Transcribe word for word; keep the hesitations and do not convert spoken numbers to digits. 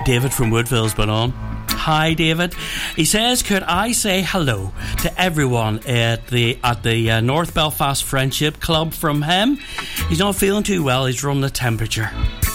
David from Woodville's been on. Hi, David. He says, could I say hello to everyone at the at the uh, North Belfast Friendship Club from him? He's not feeling too well. He's running the temperature.